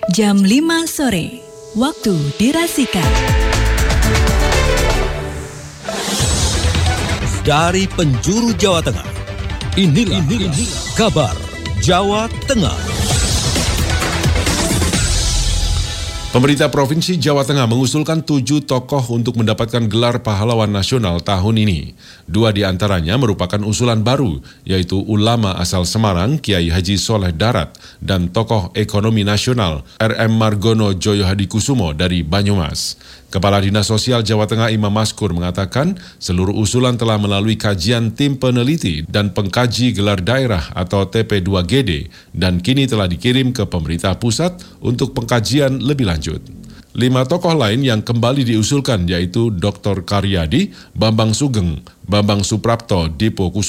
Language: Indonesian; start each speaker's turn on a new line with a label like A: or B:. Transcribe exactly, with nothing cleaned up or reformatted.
A: Jam lima sore, waktu dirasikan.
B: Dari penjuru Jawa Tengah, inilah, inilah kabar Jawa Tengah.
C: Pemerintah Provinsi Jawa Tengah mengusulkan tujuh tokoh untuk mendapatkan gelar pahlawan nasional tahun ini. Dua di antaranya merupakan usulan baru, yaitu ulama asal Semarang, Kiai Haji Soleh Darat, dan tokoh ekonomi nasional, R M Margono Joyohadikusumo dari Banyumas. Kepala Dinas Sosial Jawa Tengah Imam Maskur mengatakan seluruh usulan telah melalui kajian tim peneliti dan pengkaji gelar daerah atau T P dua G D dan kini telah dikirim ke pemerintah pusat untuk pengkajian lebih lanjut. Lima tokoh lain yang kembali diusulkan yaitu Doktor Karyadi, Bambang Sugeng, Bambang Suprapto, Dipo Kusumo,